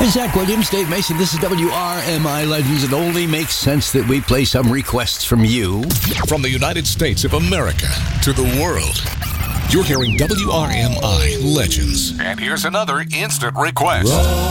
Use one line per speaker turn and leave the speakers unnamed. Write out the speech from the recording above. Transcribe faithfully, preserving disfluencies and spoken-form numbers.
Zach Williams, Dave Mason, this is W R M I Legends. It only makes sense that we play some requests from you.
From the United States of America to the world, you're hearing W R M I Legends. And here's another instant request.